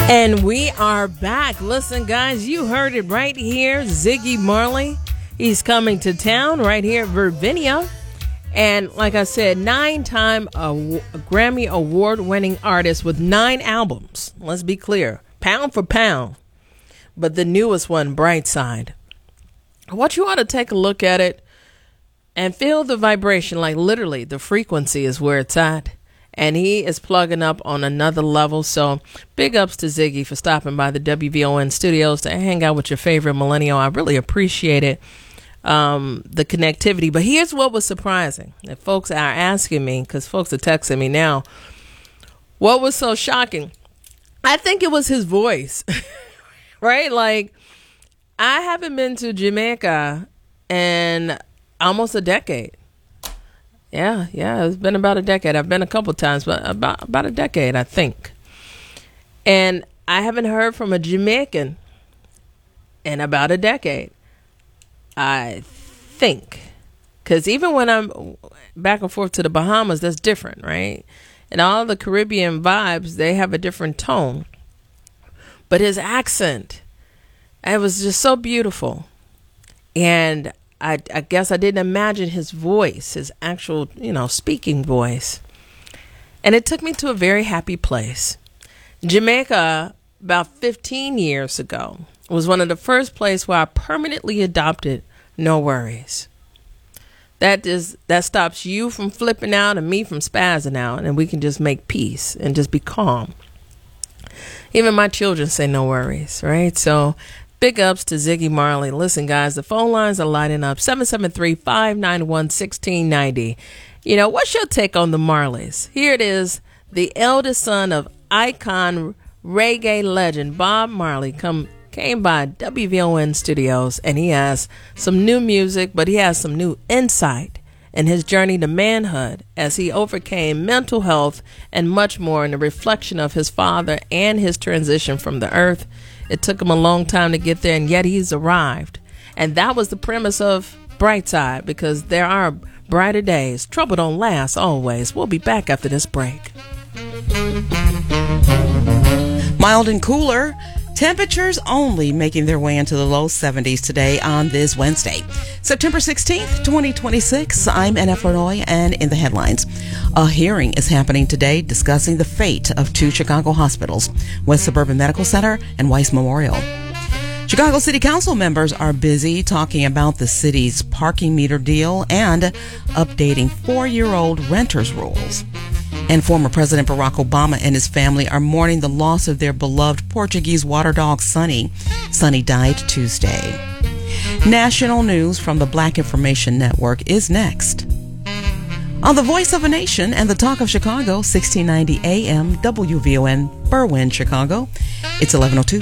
And we are back. Listen, guys, you heard it right here. Ziggy Marley. He's coming to town right here at Virginia. And like I said, 9-time Grammy Award-winning artist with 9 albums. Let's be clear. Pound for pound. But the newest one, Bright Side. I want you all to take a look at it and feel the vibration. Like literally, the frequency is where it's at. And he is plugging up on another level. So big ups to Ziggy for stopping by the WVON studios to hang out with your favorite millennial. I really appreciate it, the connectivity. But here's what was surprising. That folks are asking me, because folks are texting me now, what was so shocking? I think it was his voice, right? Like, I haven't been to Jamaica in almost a decade. Yeah, it's been about a decade. I've been a couple times, but about a decade, I think. And I haven't heard from a Jamaican in about a decade, I think. Because even when I'm back and forth to the Bahamas, that's different, right? And all the Caribbean vibes, they have a different tone. But his accent, it was just so beautiful. And I guess I didn't imagine his voice, his actual, speaking voice. And it took me to a very happy place. Jamaica, about 15 years ago, was one of the first places where I permanently adopted No Worries. That stops you from flipping out and me from spazzing out, and we can just make peace and just be calm. Even my children say no worries, right? So big ups to Ziggy Marley. Listen, guys, the phone lines are lighting up. 773-591-1690. What's your take on the Marleys? Here it is. The eldest son of icon reggae legend Bob Marley came by WVON studios, and he has some new music, but he has some new insight in his journey to manhood as he overcame mental health and much more in the reflection of his father and his transition from the earth. It took him a long time to get there, and yet he's arrived. And that was the premise of Bright Side, because there are brighter days. Trouble don't last always. We'll be back after this break. Mild and cooler. Temperatures only making their way into the low 70s today on this Wednesday, September 16th, 2026. I'm Anna Flournoy, and in the headlines, a hearing is happening today discussing the fate of 2 Chicago hospitals, West Suburban Medical Center and Weiss Memorial. Chicago City Council members are busy talking about the city's parking meter deal and updating 4-year-old renters rules. And former President Barack Obama and his family are mourning the loss of their beloved Portuguese water dog, Sunny. Sunny died Tuesday. National news from the Black Information Network is next. On the Voice of a Nation and the Talk of Chicago, 1690 AM, WVON, Berwyn, Chicago. It's 11:02.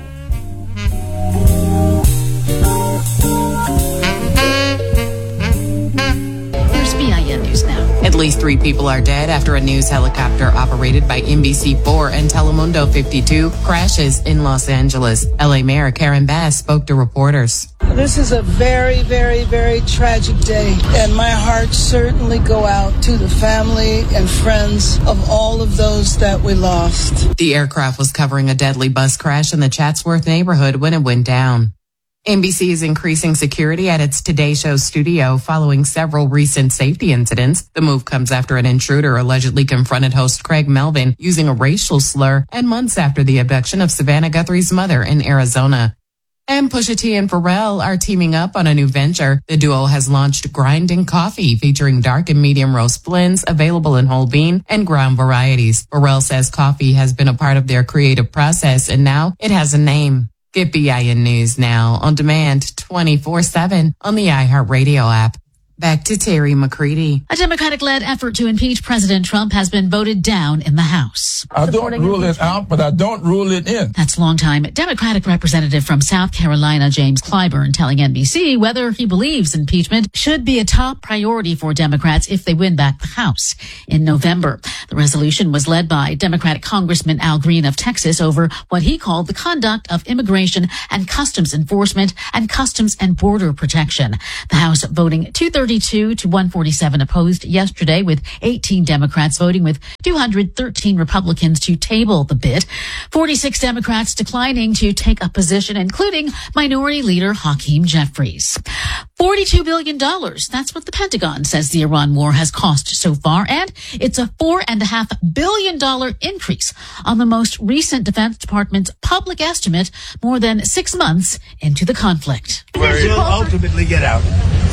At least 3 people are dead after a news helicopter operated by NBC4 and Telemundo 52 crashes in Los Angeles. LA Mayor Karen Bass spoke to reporters. This is a very, very, very tragic day, and my heart certainly go out to the family and friends of all of those that we lost. The aircraft was covering a deadly bus crash in the Chatsworth neighborhood when it went down. NBC is increasing security at its Today Show studio following several recent safety incidents. The move comes after an intruder allegedly confronted host Craig Melvin using a racial slur, and months after the abduction of Savannah Guthrie's mother in Arizona. And Pusha T and Pharrell are teaming up on a new venture. The duo has launched Grinding Coffee, featuring dark and medium roast blends available in whole bean and ground varieties. Pharrell says coffee has been a part of their creative process, and now it has a name. Get BIN News now on demand 24/7 on the iHeartRadio app. Back to Terry McCready. A Democratic-led effort to impeach President Trump has been voted down in the House. I don't rule it out, but I don't rule it in. That's longtime Democratic representative from South Carolina, James Clyburn, telling NBC whether he believes impeachment should be a top priority for Democrats if they win back the House in November. The resolution was led by Democratic Congressman Al Green of Texas over what he called the conduct of immigration and customs enforcement and customs and border protection. The House voting 230 232 to 147 opposed yesterday, with 18 Democrats voting with 213 Republicans to table the bid. 46 Democrats declining to take a position, including Minority Leader Hakeem Jeffries. $42 billion. That's what the Pentagon says the Iran war has cost so far. And it's a $4.5 billion increase on the most recent Defense Department's public estimate more than 6 months into the conflict. We'll ultimately get out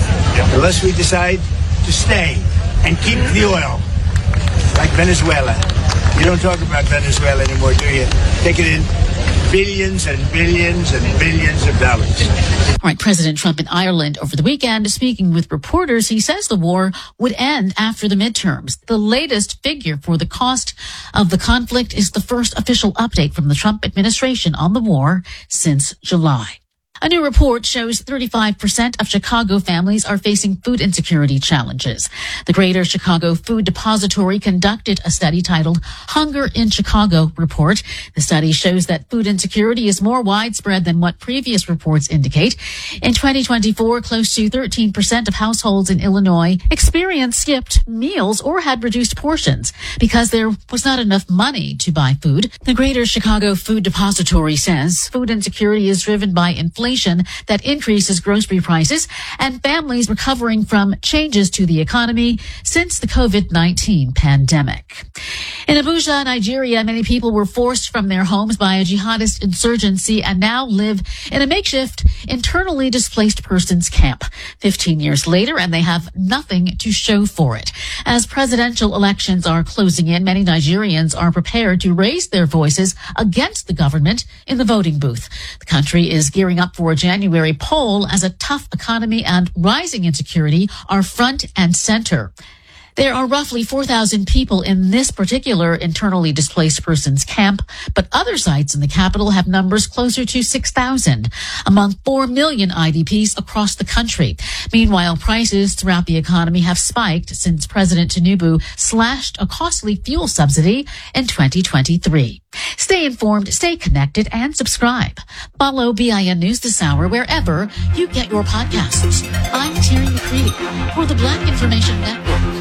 unless we decide to stay and keep the oil, like Venezuela. You don't talk about Venezuela anymore, do you? Take it in billions and billions and billions of dollars. All right, President Trump in Ireland over the weekend, speaking with reporters, he says the war would end after the midterms. The latest figure for the cost of the conflict is the first official update from the Trump administration on the war since July. A new report shows 35% of Chicago families are facing food insecurity challenges. The Greater Chicago Food Depository conducted a study titled Hunger in Chicago Report. The study shows that food insecurity is more widespread than what previous reports indicate. In 2024, close to 13% of households in Illinois experienced skipped meals or had reduced portions because there was not enough money to buy food. The Greater Chicago Food Depository says food insecurity is driven by inflation that increases grocery prices and families recovering from changes to the economy since the COVID-19 pandemic. In Abuja, Nigeria, many people were forced from their homes by a jihadist insurgency and now live in a makeshift internally displaced persons camp. 15 years later, and they have nothing to show for it. As presidential elections are closing in, many Nigerians are prepared to raise their voices against the government in the voting booth. The country is gearing up for a January poll as a tough economy and rising insecurity are front and center. There are roughly 4,000 people in this particular internally displaced persons camp, but other sites in the capital have numbers closer to 6,000, among 4 million IDPs across the country. Meanwhile, prices throughout the economy have spiked since President Tinubu slashed a costly fuel subsidy in 2023. Stay informed, stay connected, and subscribe. Follow BIN News this hour wherever you get your podcasts. I'm Terry McCready for the Black Information Network.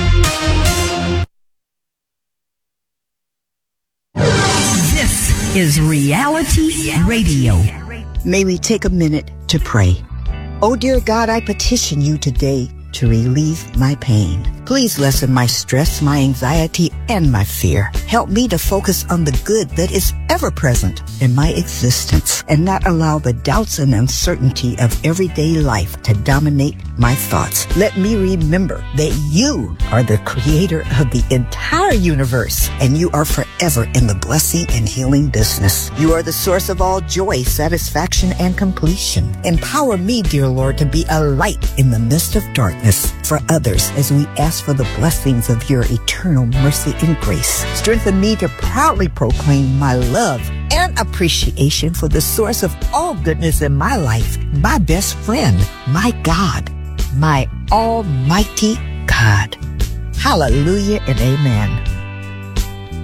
This is Reality Radio. May we take a minute to pray. Oh, dear God, I petition you today to relieve my pain. Please lessen my stress, my anxiety, and my fear. Help me to focus on the good that is ever present in my existence and not allow the doubts and uncertainty of everyday life to dominate my thoughts. Let me remember that you are the creator of the entire universe and you are forever in the blessing and healing business. You are the source of all joy, satisfaction, and completion. Empower me, dear Lord, to be a light in the midst of darkness for others as we ask for the blessings of your eternal mercy and grace. Strengthen me to proudly proclaim my love and appreciation for the source of all goodness in my life, my best friend, my God, my almighty God. Hallelujah and amen.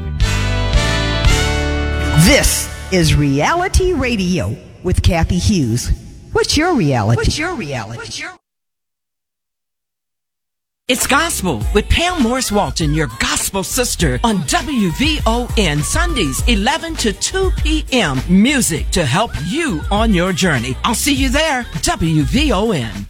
This is Reality Radio with Kathy Hughes. What's your reality? It's Gospel with Pam Morris Walton, your gospel sister, on WVON Sundays, 11 to 2 p.m. Music to help you on your journey. I'll see you there, WVON.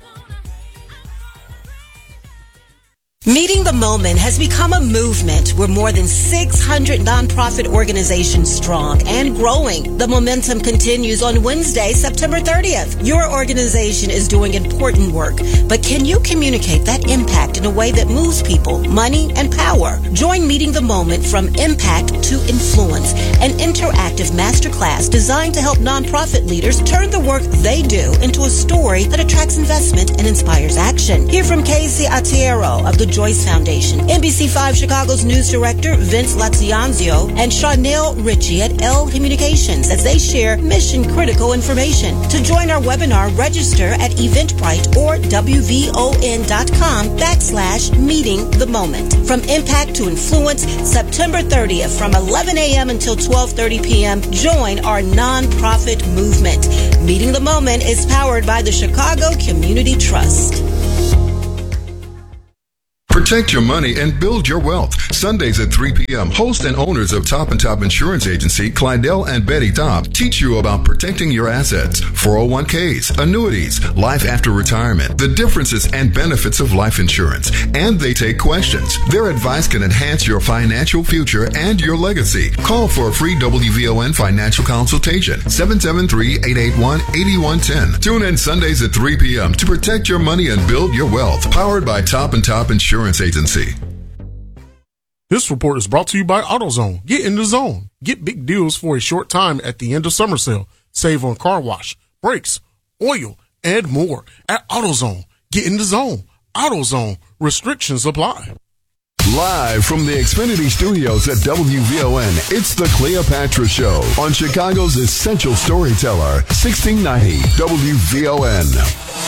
Meeting the Moment has become a movement. We're more than 600 nonprofit organizations strong and growing. The momentum continues on Wednesday, September 30th. Your organization is doing important work, but can you communicate that impact in a way that moves people, money, and power? Join Meeting the Moment from Impact to Influence, an interactive masterclass designed to help nonprofit leaders turn the work they do into a story that attracts investment and inspires action. Hear from Casey Atiero of the Joyce Foundation, NBC5 Chicago's news director Vince Lazianzio, and Charnel Ritchie at L Communications as they share mission-critical information. To join our webinar, register at Eventbrite or WVON.com/Meeting the Moment. From Impact to Influence, September 30th from 11 a.m. until 12:30 p.m. Join our nonprofit movement. Meeting the Moment is powered by the Chicago Community Trust. Protect your money and build your wealth. Sundays at 3 p.m., host and owners of Top & Top Insurance Agency, Clydell and Betty Top, teach you about protecting your assets, 401ks, annuities, life after retirement, the differences and benefits of life insurance, and they take questions. Their advice can enhance your financial future and your legacy. Call for a free WVON financial consultation, 773-881-8110. Tune in Sundays at 3 p.m. to protect your money and build your wealth. Powered by Top & Top Insurance Agency. This report is brought to you by AutoZone. Get in the zone. Get big deals for a short time at the end of summer sale. Save on car wash, brakes, oil, and more at AutoZone. Get in the zone. AutoZone. Restrictions apply. Live from the Xfinity Studios at WVON, it's the Cleopatra Show on Chicago's Essential Storyteller, 1690 WVON.